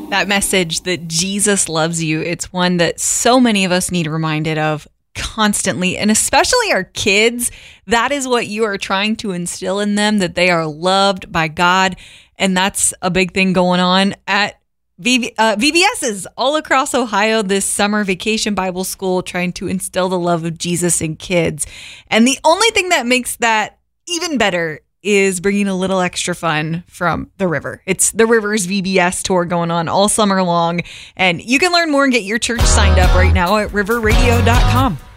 That message that Jesus loves you, it's one that so many of us need reminded of constantly, and especially our kids. That is what you are trying to instill in them, that they are loved by God. And that's a big thing going on at VBS's all across Ohio this summer vacation Bible school, trying to instill the love of Jesus in kids. And the only thing that makes that even better is bringing a little extra fun from the River. It's the River's VBS tour going on all summer long. And you can learn more and get your church signed up right now at riverradio.com.